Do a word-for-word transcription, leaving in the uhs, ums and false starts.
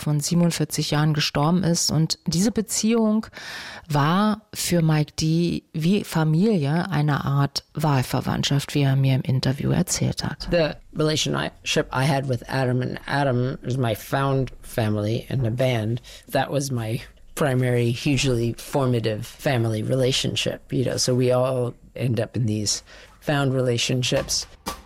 von siebenundvierzig Jahren gestorben ist. Und diese Beziehung war für Mike D. wie Familie eine Art Wahlverwandtschaft, wie er mir im Interview erzählt hat. The relationship I had with Adam, and Adam is my found family in the band. That was my primary, hugely formative family relationship, you know, so we all end up in these found relationships.